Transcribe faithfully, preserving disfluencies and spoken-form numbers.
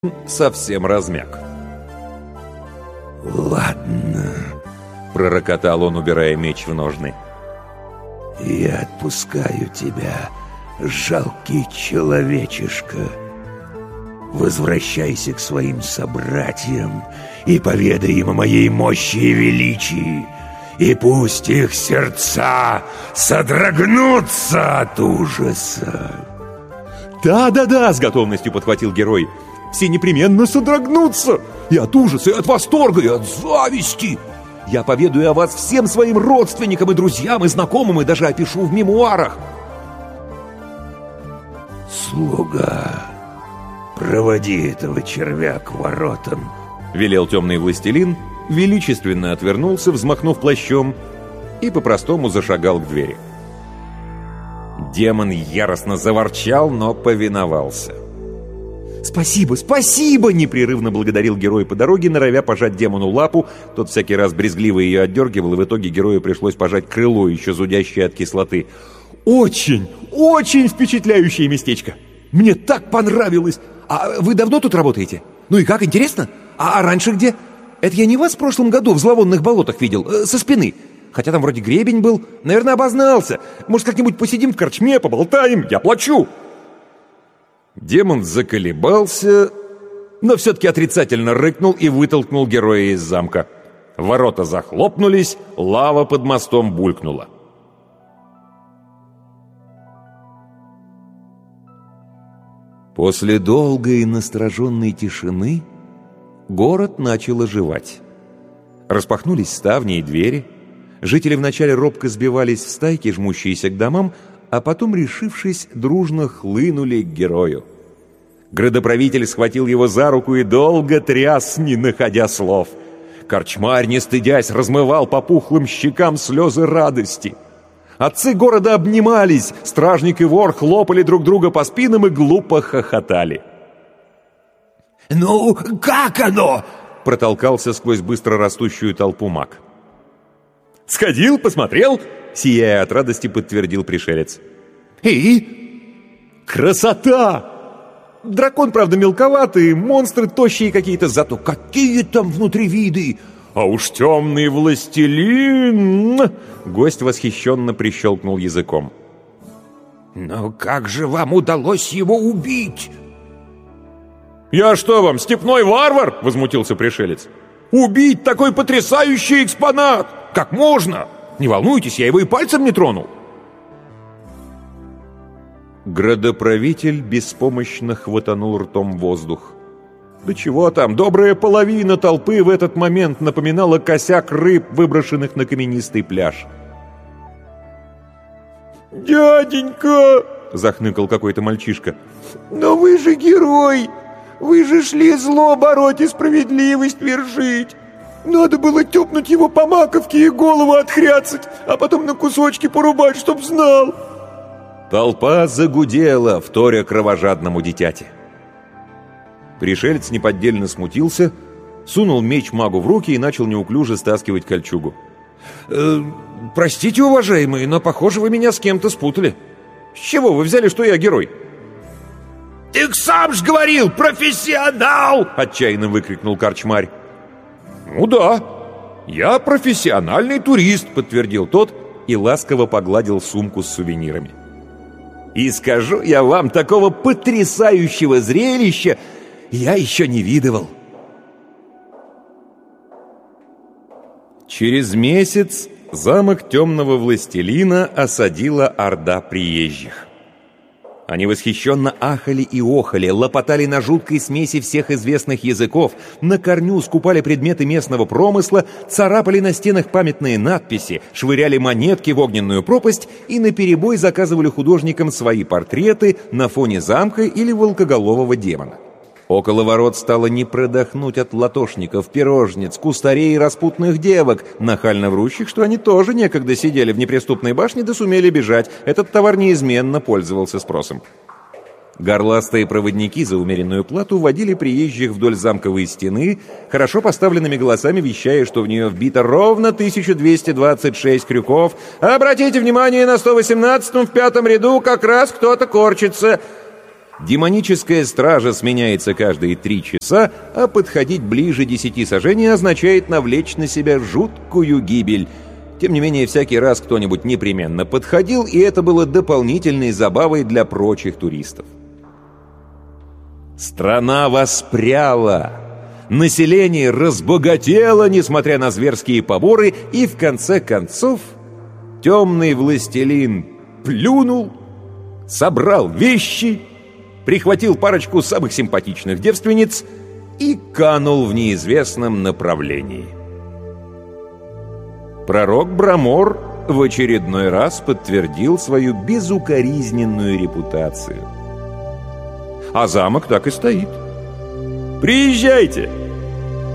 совсем размяк. «Ладно», — пророкотал он, убирая меч в ножны. «Я отпускаю тебя, жалкий человечишка. Возвращайся к своим собратьям и поведай им о моей мощи и величии, и пусть их сердца содрогнутся от ужаса». «Да-да-да!» — с готовностью подхватил герой. «Все непременно содрогнутся! И от ужаса, и от восторга, и от зависти! Я поведаю о вас всем своим родственникам и друзьям, и знакомым, и даже опишу в мемуарах!» «Слуга, проводи этого червя к воротам», — велел темный властелин, величественно отвернулся, взмахнув плащом, и по-простому зашагал к двери. Демон яростно заворчал, но повиновался. «Спасибо, спасибо!» — непрерывно благодарил герой по дороге, норовя пожать демону лапу. Тот всякий раз брезгливо ее отдергивал, и в итоге герою пришлось пожать крыло, еще зудящее от кислоты. «Очень, очень впечатляющее местечко! Мне так понравилось! А вы давно тут работаете? Ну и как, интересно? А, а раньше где? Это я не вас в прошлом году в зловонных болотах видел, э, со спины. Хотя там вроде гребень был. Наверное, обознался. Может, как-нибудь посидим в корчме, поболтаем? Я плачу!» Демон заколебался, но все-таки отрицательно рыкнул и вытолкнул героя из замка. Ворота захлопнулись, лава под мостом булькнула. После долгой настороженной тишины город начал оживать. Распахнулись ставни и двери. Жители вначале робко сбивались в стайки, жмущиеся к домам, а потом, решившись, дружно хлынули к герою. Градоправитель схватил его за руку и долго тряс, не находя слов. Корчмарь, не стыдясь, размывал по пухлым щекам слезы радости. Отцы города обнимались, стражник и вор хлопали друг друга по спинам и глупо хохотали. «Ну, как оно?» — протолкался сквозь быстро растущую толпу маг. «Сходил, посмотрел», — сияя от радости, подтвердил пришелец. «И?» «Красота! Дракон, правда, мелковатый, монстры тощие какие-то, зато какие там внутри виды! А уж темный властелин!» Гость восхищенно прищелкнул языком. «Но как же вам удалось его убить?» «Я что вам, степной варвар?» — возмутился пришелец. «Убить такой потрясающий экспонат! Как можно? Не волнуйтесь, я его и пальцем не тронул!» Градоправитель беспомощно хватанул ртом воздух. Да чего там, добрая половина толпы в этот момент напоминала косяк рыб, выброшенных на каменистый пляж. «Дяденька!» — захныкал какой-то мальчишка. «Но вы же герой! Вы же шли зло бороть и справедливость вершить! Надо было тёпнуть его по маковке и голову отхряцать, а потом на кусочки порубать, чтоб знал!» Толпа загудела, вторя кровожадному дитяти. Пришелец неподдельно смутился, сунул меч магу в руки и начал неуклюже стаскивать кольчугу. «Э, «Простите, уважаемые, но, похоже, вы меня с кем-то спутали. С чего вы взяли, что я герой?» «Ты сам ж говорил, профессионал!» — отчаянно выкрикнул корчмарь. «Ну да, я профессиональный турист», — подтвердил тот и ласково погладил сумку с сувенирами. «И скажу я вам, такого потрясающего зрелища я еще не видывал». Через месяц замок темного властелина осадила орда приезжих. Они восхищенно ахали и охали, лопотали на жуткой смеси всех известных языков, на корню скупали предметы местного промысла, царапали на стенах памятные надписи, швыряли монетки в огненную пропасть и наперебой заказывали художникам свои портреты на фоне замка или волкоголового демона. Около ворот стало не продохнуть от латошников, пирожниц, кустарей и распутных девок, нахально врущих, что они тоже некогда сидели в неприступной башне да сумели бежать. Этот товар неизменно пользовался спросом. Горластые проводники за умеренную плату водили приезжих вдоль замковой стены, хорошо поставленными голосами вещая, что в нее вбито ровно тысяча двести двадцать шесть крюков. «Обратите внимание, на сто восемнадцатом в пятом ряду как раз кто-то корчится». Демоническая стража сменяется каждые три часа, а подходить ближе десяти саженей означает навлечь на себя жуткую гибель. Тем не менее, всякий раз кто-нибудь непременно подходил, и это было дополнительной забавой для прочих туристов. Страна воспряла, население разбогатело, несмотря на зверские поборы, и в конце концов темный властелин плюнул, собрал вещи, прихватил парочку самых симпатичных девственниц и канул в неизвестном направлении. Пророк Брамор в очередной раз подтвердил свою безукоризненную репутацию. А замок так и стоит. Приезжайте!